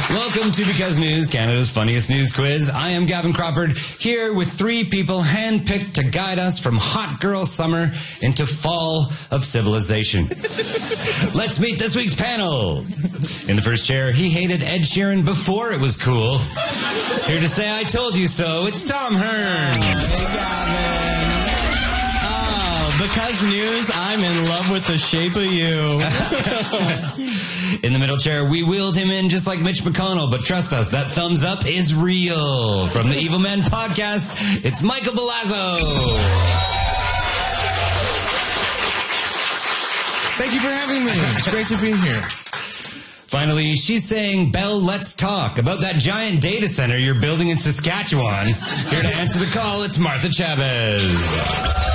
Welcome to Because News, Canada's funniest news quiz. I am Gavin Crawford, here with three people handpicked to guide us from hot girl summer into fall of civilization. Let's meet this week's panel. In the first chair, he hated Ed Sheeran before it was cool. Here to say I told you so, it's Tom Hearn. Hey, Gavin. Because News, I'm in love with the shape of you. In the middle chair, we wheeled him in just like Mitch McConnell, but trust us, that thumbs up is real. From the Evil Men podcast, it's Michael Belazzo. Thank you for having me. It's great to be here. Finally, she's saying, Belle, let's talk about that giant data center you're building in Saskatchewan. Here to answer the call, it's Martha Chavez.